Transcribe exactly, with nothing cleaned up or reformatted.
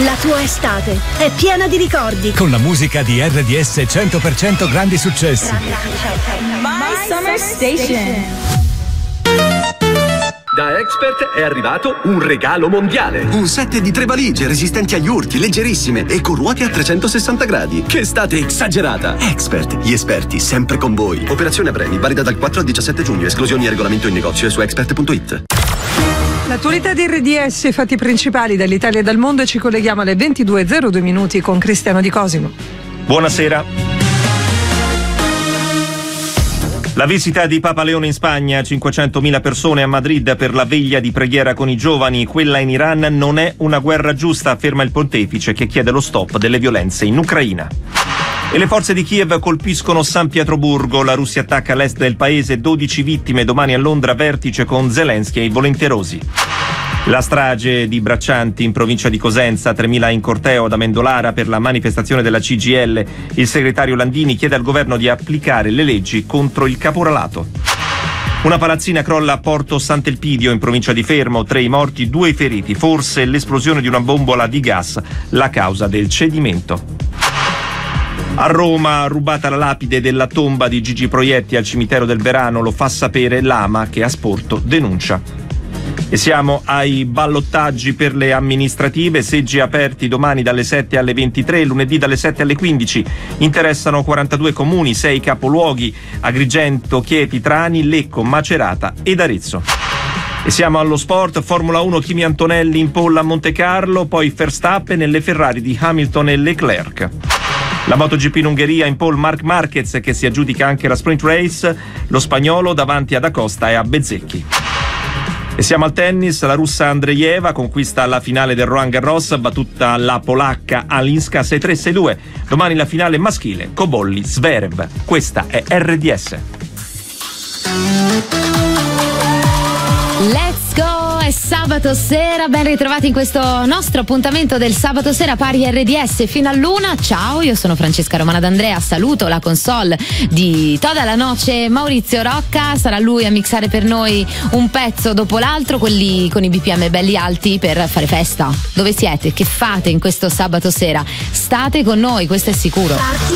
La tua estate è piena di ricordi. Con la musica di R D S cento per cento grandi successi. My Summer Station. Da Expert è arrivato un regalo mondiale. Un set di tre valigie resistenti agli urti, leggerissime e con ruote a trecentosessanta gradi. Che estate esagerata! Expert, gli esperti sempre con voi. Operazione a premi, valida dal quattro al diciassette giugno. Esclusioni e regolamento in negozio e su expert punto it. L'attualità di R D S, fatti principali dall'Italia e dal mondo, e ci colleghiamo alle ventidue e zero due minuti con Cristiano Di Cosimo. Buonasera. La visita di Papa Leone in Spagna, cinquecentomila persone a Madrid per la veglia di preghiera con i giovani. Quella in Iran non è una guerra giusta, afferma il pontefice, che chiede lo stop delle violenze in Ucraina. E le forze di Kiev colpiscono San Pietroburgo, la Russia attacca l'est del paese, dodici vittime, domani a Londra vertice con Zelensky e i volenterosi. La strage di Braccianti in provincia di Cosenza, tremila in corteo da Mendolara per la manifestazione della C G I L. Il segretario Landini chiede al governo di applicare le leggi contro il caporalato. Una palazzina crolla a Porto Sant'Elpidio in provincia di Fermo, tre i morti, due i feriti, forse l'esplosione di una bombola di gas la causa del cedimento. A Roma, rubata la lapide della tomba di Gigi Proietti al cimitero del Verano, lo fa sapere l'Ama che a Sporto denuncia. E siamo ai ballottaggi per le amministrative, seggi aperti domani dalle sette alle ventitré, lunedì dalle sette alle quindici. Interessano quarantadue comuni, sei capoluoghi: Agrigento, Chieti, Trani, Lecco, Macerata ed Arezzo. E siamo allo sport, Formula uno, Kimi Antonelli in pole a Monte Carlo, poi Verstappen nelle Ferrari di Hamilton e Leclerc. La MotoGP in Ungheria, in pole Marc Marquez che si aggiudica anche la sprint race, lo spagnolo davanti ad Acosta e a Bezzecchi. E siamo al tennis, la russa Andreeva conquista la finale del Roland Garros, battuta la polacca Alinska sei tre sei due. Domani la finale maschile, Cobolli Zverev. Questa è R D S. Let's go, è sabato sera, ben ritrovati in questo nostro appuntamento del sabato sera pari R D S fino all'una. Ciao, io sono Francesca Romana D'Andrea, saluto la console di Toda la Noce, Maurizio Rocca, sarà lui a mixare per noi un pezzo dopo l'altro, quelli con i B P M belli alti per fare festa. Dove siete? Che fate in questo sabato sera? State con noi, questo è sicuro.